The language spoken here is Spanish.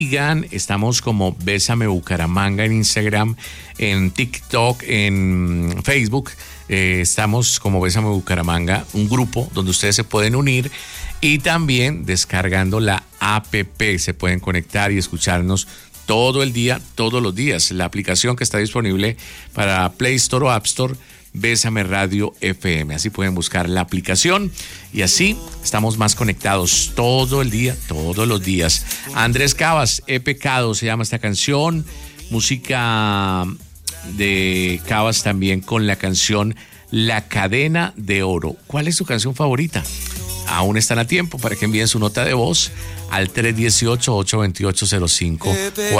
sigan, estamos como Bésame Bucaramanga en Instagram, en TikTok, en Facebook. Estamos como Bésame Bucaramanga, un grupo donde ustedes se pueden unir y también descargando la APP. Se pueden conectar y escucharnos todo el día, todos los días. La aplicación que está disponible para Play Store o App Store, Bésame Radio FM. Así pueden buscar la aplicación y así estamos más conectados todo el día, todos los días. Andrés Cabas, He Pecado se llama esta canción. Música de Cabas también con la canción La Cadena de Oro. ¿Cuál es su canción favorita? Aún están a tiempo para que envíen su nota de voz al 318-828-0540.